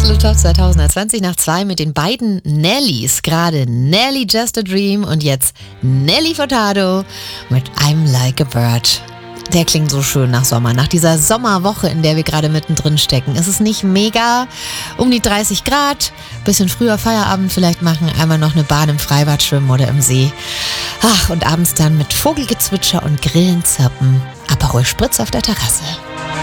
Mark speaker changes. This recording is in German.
Speaker 1: Absolut Top 2020 nach 2 mit den beiden Nellys. Gerade Nelly Just a Dream und jetzt Nelly Furtado mit I'm Like a Bird. Der klingt so schön nach Sommer, nach dieser Sommerwoche, in der wir gerade mittendrin stecken. Es ist nicht mega, um die 30 Grad, bisschen früher Feierabend vielleicht machen, einmal noch eine Bahn im Freibad schwimmen oder im See. Ach, und abends dann mit Vogelgezwitscher und Grillenzirpen, Aperol Spritz auf der Terrasse.